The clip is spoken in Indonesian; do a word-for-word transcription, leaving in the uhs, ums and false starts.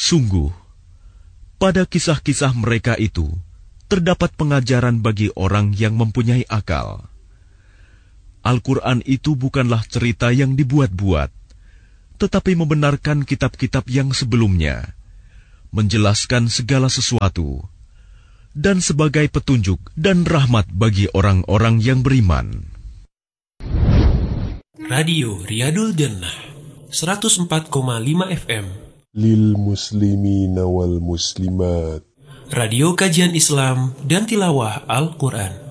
Sungguh, pada kisah-kisah mereka itu terdapat pengajaran bagi orang yang mempunyai akal. Al-Quran itu bukanlah cerita yang dibuat-buat, tetapi membenarkan kitab-kitab yang sebelumnya, menjelaskan segala sesuatu, dan sebagai petunjuk dan rahmat bagi orang-orang yang beriman. Radio Riyadul Jannah seratus empat koma lima F M Lil muslimina wal muslimat. Radio kajian Islam dan tilawah Al-Quran.